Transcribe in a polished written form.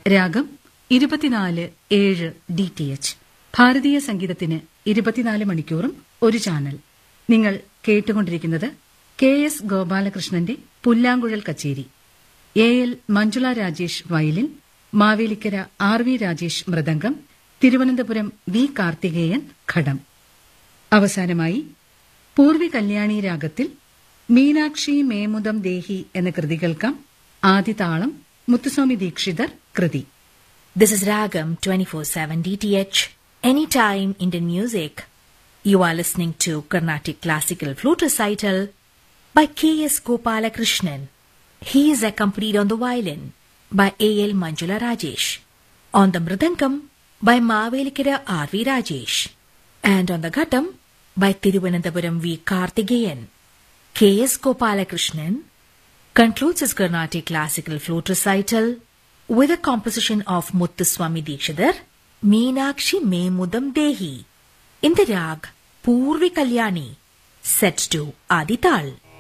രാഗം 24/7 DTH. ഭാരതീയ സംഗീതത്തിന് 24 മണിക്കൂറും ഒരു ചാനൽ. നിങ്ങൾ കേട്ടുകൊണ്ടിരിക്കുന്നത് KS ഗോപാലകൃഷ്ണന്റെ പുല്ലാങ്കുഴൽ കച്ചേരി. AL Manjula Rajesh violin, Mavelikkara RV Rajesh mridangam, Thiruvananthapuram V Karthikeyan ഘടം. അവസാനമായി പൂർവി കല്യാണി രാഗത്തിൽ മീനാക്ഷി മേമുദം ദേഹി എന്ന കൃതി കേൾക്കാം. ആദിതാളം മുത്തുസ്വാമി ദീക്ഷിതർ കൃതി. This is Ragam 24/7 DTH, anytime Indian music. You are listening to Carnatic Classical Flute Recital by KS Gopalakrishnan. He is accompanied on the violin by AL Manjula Rajesh, on the mridangam by Mavelikara RV Rajesh, and on the ghatam by Thiruvananthapuram V Karthikeyan. KS Gopalakrishnan concludes his Carnatic Classical Flute Recital with a composition of Muthuswami Dikshidhar, Meenakshi Memudam Dehi, in the rag Purvi Kalyani, set to Adi Tal.